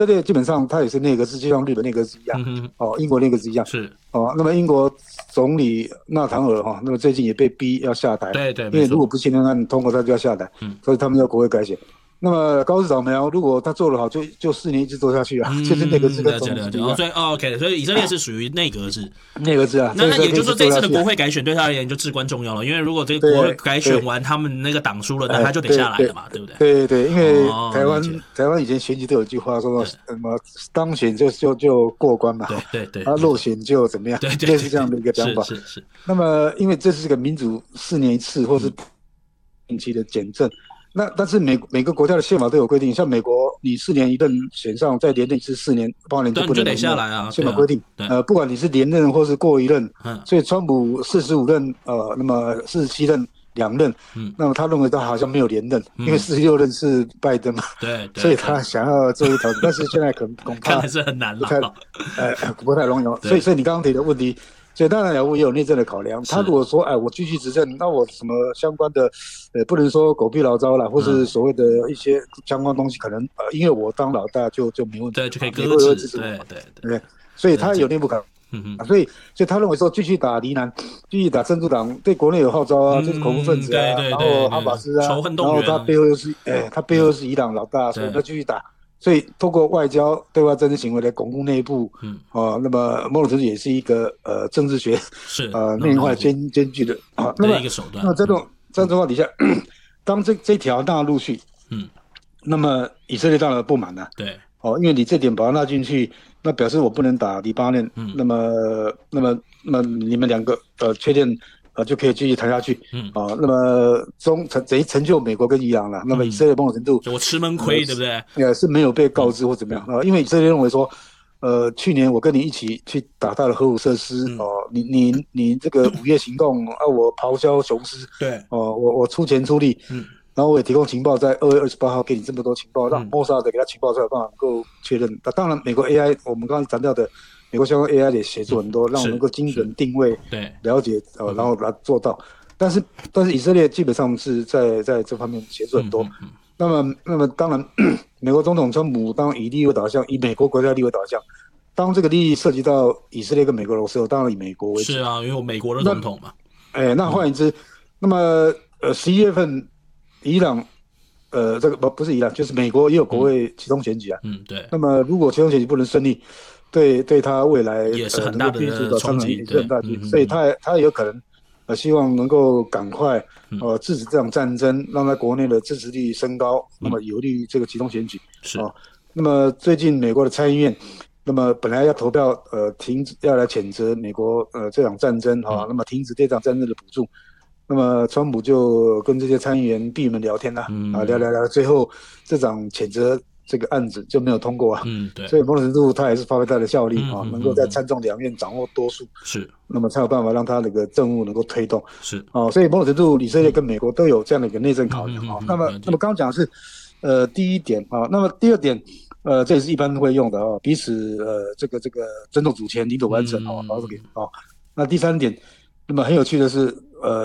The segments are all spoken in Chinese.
对，基本上它也是内阁制，就像日本内阁制一样，英国内阁制一样， 是那么英国总理纳坦尔那么最近也被逼要下台， 对对， 因为如果没错， 不信任案通过，他就要下台，所以他们要国会改选。那么高市早苗如果他做得好，就4年一直做下去啊，就是内阁制跟了解了解。 总统制不一样， 所以OK，所以以色列是属于内阁制。 内阁制啊， 那也就是说，这一次的国会会改选对他而言就至关重要了，因为如果这个国会改选完，他们那个党输了，那他就得下来了嘛，对不对？ 对，因为台湾以前选举都有一句话说什么当选就过关嘛， 对， 落选就怎么样，类似这样的一个讲法。 是。 那么因为这是个民主4年一次或是定期的检证，那但是每个国家的宪法都有规定，像美国你4年一任选上，再连任一次4年8年就不能得下来啊， 宪法规定。不管你是连任或是过一任，所以川普45任那么47任2任，那么他认为他好像没有连任，因为46任是拜登嘛， 对， 所以他想要做一条，但是现在恐怕看来是很难了， 不太容易。所以你刚刚提的问题。所以当然我也有内政的考量。他如果说，我继续执政，那我什么相关的，不能说狗屁老招啦，或是所谓的一些相关东西，可能因为我当老大就没问题， 对，就可以搁置，对。 所以他有内部考量，所以他认为说继续打黎南，继续打珍珠党，对国内有号召啊，就是恐怖分子啊，然后哈马斯啊，然后他背后又是伊朗老大，所以他继续打。所以透过外交对外政治行为来巩固内部，那么某种程度也是一个政治学内外兼具的那么一个手段。 那这种状况底下，当这条纳入去，那么以色列当然不满了， 对， 因为你这点把它纳进去，那表示我不能打黎巴嫩，那么你们两个确定。就可以继续谈下去，那么成就美国跟伊朗了。那么以色列某种程度， 我吃闷亏，对不对？ 是没有被告知或怎么样因为以色列认为说，去年我跟你一起去打他的核武设施，你这个5月行动我咆哮雄狮， 对， 我出钱出力，然后我也提供情报，在2月28号给你这么多情报，让莫萨德给他情报出来，办法能够确认。当然，美国 AI 我们刚刚谈到的。美国相关 AI 也协助很多，让我们能够精准定位、了解然后把它做到。但是以色列基本上是在这方面协助很多。那么当然，美国总统川普当然以利益为导向，以美国国家利益为导向。当这个利益涉及到以色列跟美国的时候，当然以美国为主。 是啊，因为我美国的总统嘛。 那换言之，那么11月份伊朗这个不是伊朗，就是美国也有国会启动选举啊。 对。 那么如果启动选举不能顺利，对他未来也是很大的冲击， 也是很大的，所以他有可能希望能够赶快制止这场战争，让他国内的支持率升高，那么有利于这个启动选举。那么最近美国的参议院，那么本来要投票要来谴责美国这场战争那么停止这场战争的补助。那么川普就跟这些参议员闭门聊天啦，聊，最后这场谴责。这个案子就没有通过啊， 对， 所以某种程度他也是发挥他的效力能够在参众两院掌握多数， 是， 那么才有办法让他那个政务能够推动， 是， 所以某种程度以色列跟美国都有这样的一个内政考量那么刚刚讲的是第一点那么第二点这也是一般会用的彼此这个尊重主权、领土完整那第三点，那么很有趣的是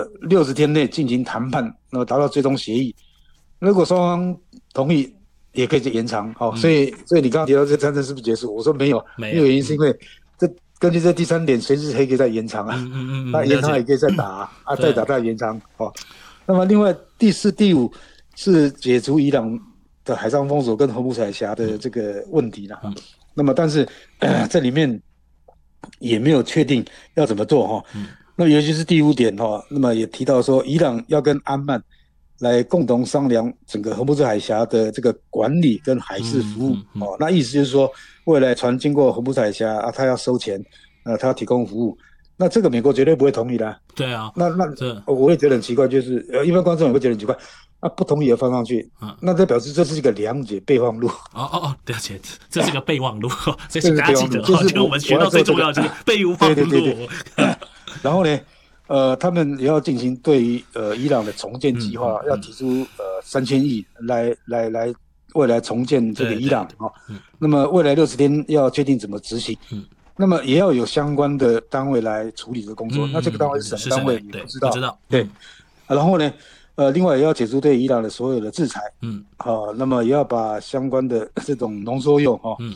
60天内进行谈判，那么达到最终协议，如果双方同意。也可以延长所以你刚刚提到这战争是不是结束？我说没有，原因是因为根据这第3点，随时可以再延长啊，那延长也可以再打再打再延长那么另外第4、第5是解除伊朗的海上封锁跟荷姆斯海峡的这个问题了那么但是这里面也没有确定要怎么做那尤其是第5点那么也提到说伊朗要跟安曼。来共同商量整个荷姆斯海峡的这个管理跟海事服务那意思就是说，未来船经过荷姆斯海峡他要收钱，他要提供服务，那这个美国绝对不会同意的。 对啊， 那我也觉得很奇怪，就是一般观众也会觉得很奇怪，不同意也放上去，那这表示这是一个谅解备忘录。 了解，这是个备忘录，这是大家记得，就是我们学到最重要的就是备忘录。 对。然后呢？他们也要进行对于伊朗的重建计划，要提出3000亿来未来重建这个伊朗那么未来60天要确定怎么执行，那么也要有相关的单位来处理这个工作。那这个单位是什么单位？也不知道。 对。 然后呢， 另外也要解除对伊朗的所有的制裁， 嗯， 好，那么也要把相关的这种浓缩铀哈，